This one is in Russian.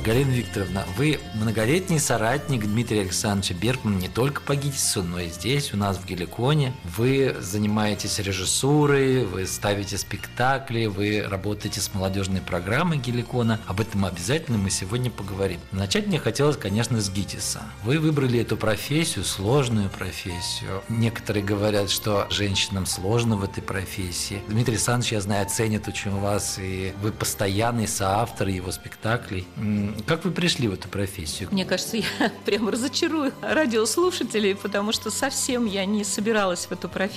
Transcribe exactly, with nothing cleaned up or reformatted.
Галина Викторовна, вы многолетний соратник Дмитрия Александровича Бергмана не только по ГИТИСу, но и здесь, у нас в Геликоне. Вы занимаетесь режиссурой, вы ставите спектакли, вы работаете с молодежной программой Геликона. Об этом обязательно мы сегодня поговорим. Начать мне хотелось, конечно, с ГИТИСа. Вы выбрали эту профессию, сложную профессию. Некоторые говорят, что женщинам сложно в этой профессии. Дмитрий Александрович, я знаю, ценит очень вас, и вы постоянный соавтор его спектаклей. Как вы пришли в эту профессию? Мне кажется, я прямо разочарую радиослушателей, потому что совсем я не собиралась в эту профессию.